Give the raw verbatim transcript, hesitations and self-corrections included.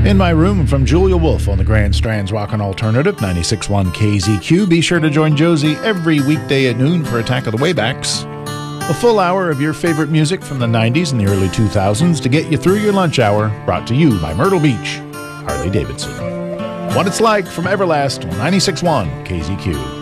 In My Room from Julia Wolf on the Grand Strands Rockin' Alternative, ninety-six point one K Z Q. Be sure to join Josie every weekday at noon for Attack of the Waybacks. A full hour of your favorite music from the nineties and the early two thousands to get you through your lunch hour, brought to you by Myrtle Beach, Harley Davidson. What It's Like from Everlast on ninety-six point one K Z Q.